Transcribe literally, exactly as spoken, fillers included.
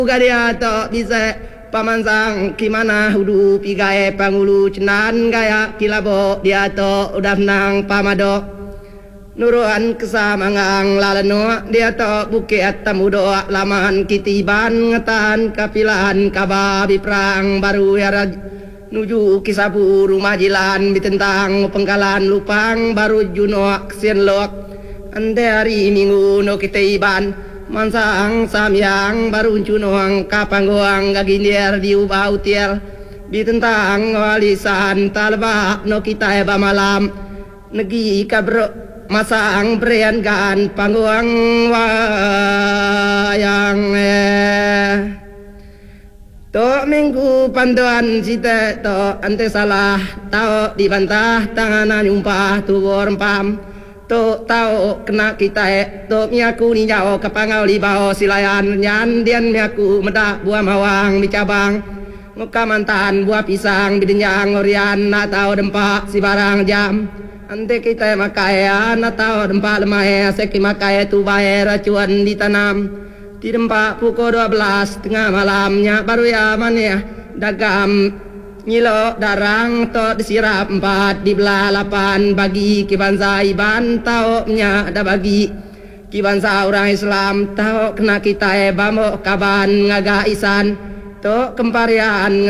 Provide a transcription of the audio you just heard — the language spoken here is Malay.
Gadia to bisa pamansang kimana hudu pigae pangulu cenan gaya kilabo dia to udah nang pamado nuruan kesamangang lalano dia to bukit tamudo laman kitiban ngetan kapilan kababi perang baru ya nuju kisabu rumah jilan bitentang pengkalan lupang baru juno sien lok ande hari minggu no kitiban mansang samyang baru cunuang kapanggoang gaginir diubah utiel bitentang walisan talba no kita eba malam negi kabro masang berian gan panggoang wayang eh to minggu panduan sita to ante salah tau dibantah tanganan umpah tubor pam to tao kena kita eh to miaku ni jauh kapangau libao silayan nyan dian miaku medak buah mawang bicabang muka mantan buah pisang bidenyang orian na tau dempak si barang jam ante kita makai na tau dempak lemah seki makai tu bae racuan ditanam di dempak pukul dua belas tengah malamnya baru ya mana dagam Nyilo darang to disirap empat di belah lapan bagi kibansa iban tau nya ada bagi kibansa orang Islam tau kena kita e bamo kaban ngaga isan to kemparian